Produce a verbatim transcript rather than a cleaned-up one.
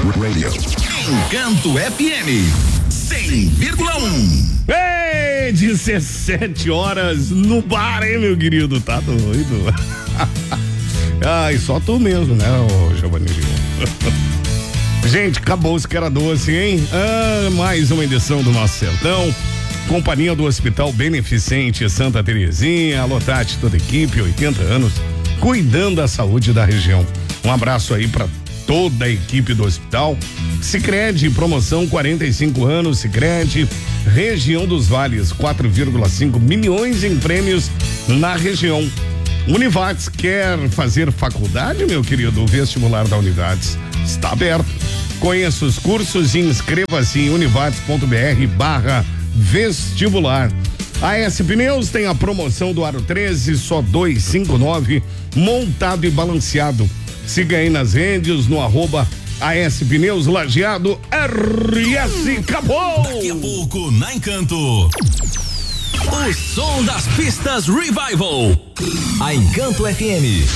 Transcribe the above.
Radio. Encanto F M cem vírgula um. Ei, dezessete horas no bar, hein, meu querido? Tá doido? Ai, só tu mesmo, né, ô Giovanni? Gente, acabou-se que era doce, hein? Ah, mais uma edição do Nosso Sertão. Companhia do Hospital Beneficente Santa Terezinha. Alô, Tati, toda a equipe, oitenta anos, cuidando da saúde da região. Um abraço aí pra toda a equipe do hospital. Sicredi, promoção quarenta e cinco anos, Sicredi, região dos Vales, quatro vírgula cinco milhões em prêmios na região. Univates, quer fazer faculdade, meu querido? O vestibular da Univates está aberto. Conheça os cursos e inscreva-se em univates.br barra vestibular. A S Pneus tem a promoção do Aro treze, só duzentos e cinquenta e nove, montado e balanceado. Siga aí nas redes, no arroba A S Pneus Lajeado R S. Acabou! Daqui a pouco, na Encanto, o som das pistas Revival. A Encanto F M